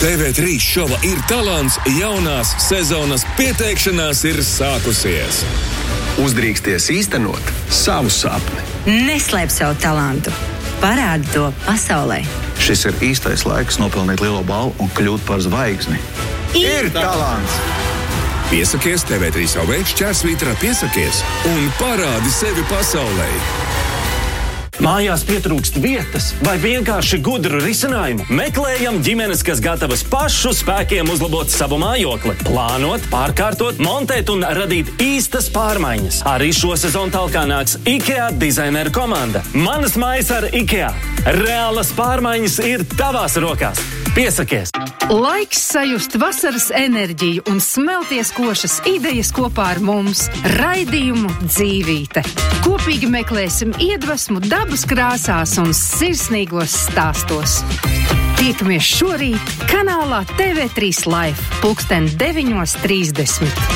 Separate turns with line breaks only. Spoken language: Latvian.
TV3 šova Ir talants jaunās sezonas pieteikšanās ir sākusies.
Uzdrīksties īstenot savu sapni.
Neslēp savu talantu. Parādi to pasaulē.
Šis ir īstais laiks nopelnīt lielo balvu un kļūt par zvaigzni.
Ir talants!
Piesakies TV3 savē, šķērsvītrā piesakies un parādi sevi pasaulē.
Mājās pietrūkst vietas vai vienkārši gudru risinājumu? Meklējam ģimenes, kas gatavas pašu spēkiem uzlabot savu mājokli, plānot, pārkārtot, montēt un radīt īstas pārmaiņas. Arī šo sezonu talkā nāks IKEA dizaineru komanda. Manas mājas ar IKEA. Reālas pārmaiņas ir tavās rokās. Piesakies!
Laiks sajust vasaras enerģiju un smelties košas idejas kopā ar mums. Raidījumu Dzīvīte. Kopīgi meklēsim iedvesmu dabas krāsās un sirsnīgos stāstos. Tiekamies šorīt kanālā TV3 Live 9:30.